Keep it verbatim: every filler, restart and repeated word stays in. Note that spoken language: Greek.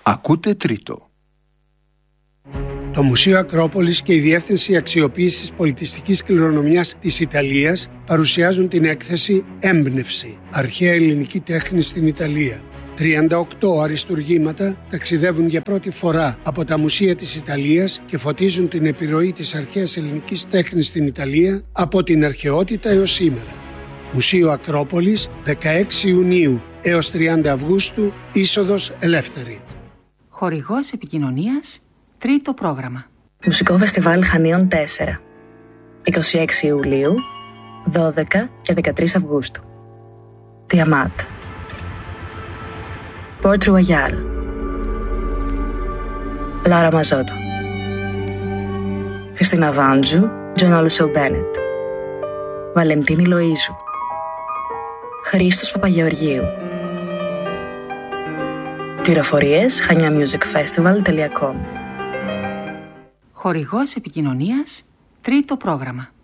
Ακούτε τρίτο. Το Μουσείο Ακρόπολης και η Διεύθυνση Αξιοποίησης Πολιτιστικής Κληρονομιάς της Ιταλίας παρουσιάζουν την έκθεση «Έμπνευση. Αρχαία ελληνική τέχνη στην Ιταλία». τριάντα οκτώ αριστουργήματα ταξιδεύουν για πρώτη φορά από τα μουσεία της Ιταλίας και φωτίζουν την επιρροή της αρχαίας ελληνικής τέχνης στην Ιταλία από την αρχαιότητα έως σήμερα. Μουσείο Ακρόπολης, δεκαέξι Ιουνίου έως τριάντα Αυγούστου, είσοδος ελεύθερη. Χορηγός επικοινωνίας, τρίτο πρόγραμμα. Μουσικό Φεστιβάλ Χανίων τέσσερα. είκοσι έξι Ιουλίου, δώδεκα και δεκατρείς Αυγούστου. Τιαμάτ. Port Royal. Λάρα Μαζότο. Χριστίνα Βάντζου, Τζον Όλουσο Μπένετ. Βαλεντίνη Λοΐζου. Χρήστος Παπαγεωργίου. Πληροφορίες χανιά μιουζικ φεστιβάλ τελεία κομ. Χορηγός επικοινωνίας, τρίτο πρόγραμμα.